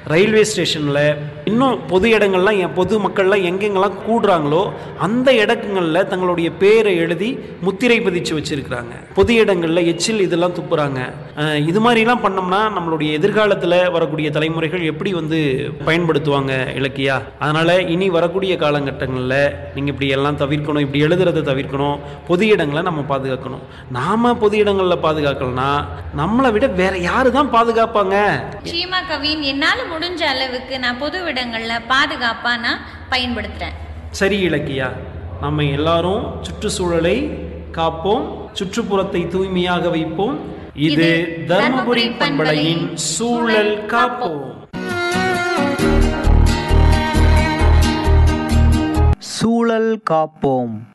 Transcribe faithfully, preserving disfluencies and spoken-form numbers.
Railway ஸ்டேஷனில், இன்னும் பொது இடங்கள்லாம் என் பொது மக்கள்லாம் எங்கெங்கெல்லாம் கூடுறாங்களோ அந்த இடங்களில் தங்களுடைய பேரை எழுதி முத்திரை பதிச்சு வச்சுருக்கிறாங்க. பொது இடங்களில் எச்சில் இதெல்லாம் துப்புறாங்க. இது மாதிரிலாம் பண்ணோம்னா நம்மளுடைய எதிர்காலத்தில் வரக்கூடிய தலைமுறைகள் எப்படி வந்து பயன்படுத்துவாங்க இலக்கியா? அதனால் இனி வரக்கூடிய காலகட்டங்களில் நீங்கள் இப்படி எல்லாம் தவிர்க்கணும், இப்படி எழுதுறதை தவிர்க்கணும், பொது இடங்களை நம்ம பாதுகாக்கணும். நாம் பொது இடங்களில் பாதுகாக்கலனா நம்மளை விட வேற யாரு தான் பாதுகாப்பாங்க? நிச்சயமா கவின், என்னால் முடிஞ்ச அளவுக்கு நான் பொது இடங்கள்ல பாதுகாப்பா நான் பயன்படுத்துறேன். சரி இலக்கியா, நம்ம எல்லாரும் சுற்றுச்சூழலை காப்போம், சுற்றுப்புறத்தை தூய்மையாக வைப்போம். இது தர்மபுரி பண்பலையின் சூழல் காப்போம். சூழல் காப்போம்.